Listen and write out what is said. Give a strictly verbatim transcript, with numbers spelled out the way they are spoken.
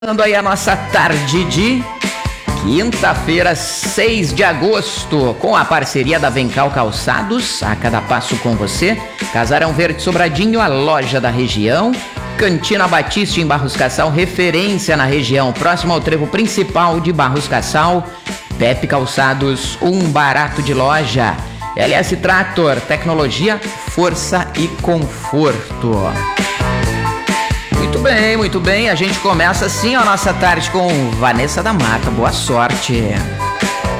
Começando aí a nossa tarde de quinta-feira, seis de agosto, com a parceria da Vencal Calçados, a cada passo com você, Casarão Verde Sobradinho, a loja da região, Cantina Batiste em Barros Cassal, referência na região, próximo ao trevo principal de Barros Cassal, Pepe Calçados, um barato de loja, L S Trator, tecnologia, força e conforto. Muito bem, muito bem, a gente começa assim a nossa tarde com Vanessa da Mata, boa sorte.